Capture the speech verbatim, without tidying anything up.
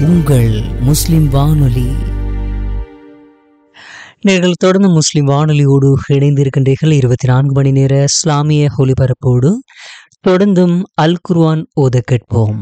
உங்கள் முஸ்லிம் வானொலி. நீங்கள் தொடர்ந்து முஸ்லிம் வானொலியோடு இணைந்திருக்கின்றீர்கள். இருபத்தி நான்கு மணி நேர இஸ்லாமிய ஒலிபரப்போடு தொடர்ந்தும் அல் குர்ஆன் ஓத கேட்போம்.